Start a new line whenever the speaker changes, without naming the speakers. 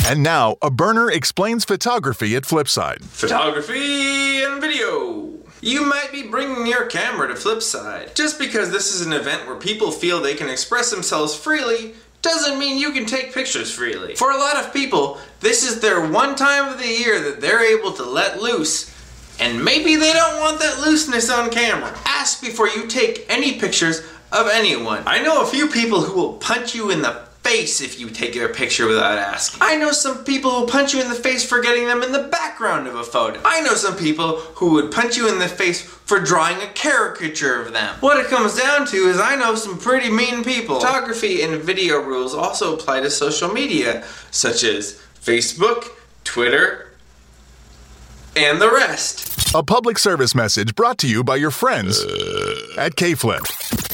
And now, a burner explains photography at Flipside.
Photography and video. You might be bringing your camera to Flipside. Just because this is an event where people feel they can express themselves freely doesn't mean you can take pictures freely. For a lot of people, this is their one time of the year that they're able to let loose, and maybe they don't want that looseness on camera. Ask before you take any pictures of anyone. I know a few people who will punch you in the face if you take their picture without asking. I know some people who punch you in the face for getting them in the background of a photo. I know some people who would punch you in the face for drawing a caricature of them. What it comes down to is I know some pretty mean people. Photography and video rules also apply to social media, such as Facebook, Twitter, and the rest.
A public service message brought to you by your friends at K-Flip.